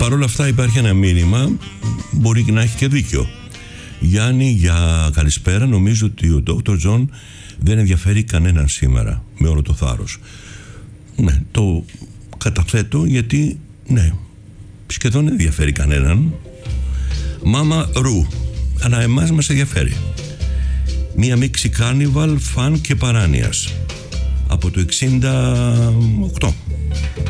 Παρ' όλα αυτά υπάρχει ένα μήνυμα, μπορεί και να έχει και δίκιο. Γιάννη, για καλησπέρα. Νομίζω ότι ο Dr. John δεν ενδιαφέρει κανέναν σήμερα, με όλο το θάρρος. Ναι, το καταθέτω γιατί, ναι, σχεδόν δεν ενδιαφέρει κανέναν. Μάμα Ρου, αλλά εμάς μας ενδιαφέρει. Μία μίξη Carnival, φαν και παράνοιας από το 68.